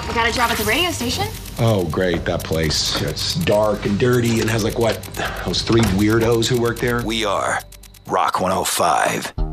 I got a job at the radio station. Oh, great, that place. It's dark and dirty and has like what? Those three weirdos who work there? We are Rock 105.